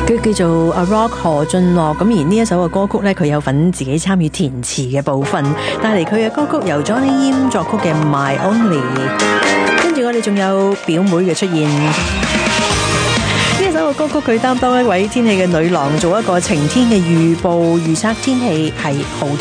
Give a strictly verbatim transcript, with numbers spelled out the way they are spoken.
佢叫做阿 Rock 何俊樂，咁而呢一首嘅歌曲呢，佢有份自己參與填詞嘅部分，帶嚟佢嘅歌曲由 Johnny Yim 作曲嘅 My Only， 跟住我哋仲有表妹嘅出現。呢一首嘅歌曲佢擔當一位天氣嘅女郎，做一個晴天嘅預報，預測天氣係好天。